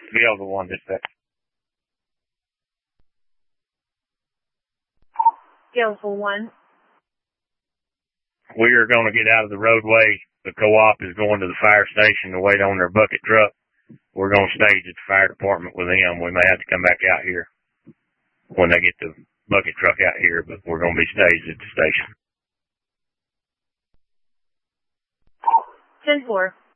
Bill, the one that's that. Skillful one. We are going to get out of the roadway. The co-op is going to the fire station to wait on their bucket truck. We're going to stage at the fire department with them. We may have to come back out here when they get the bucket truck out here, but we're going to be staged at the station. 10-4.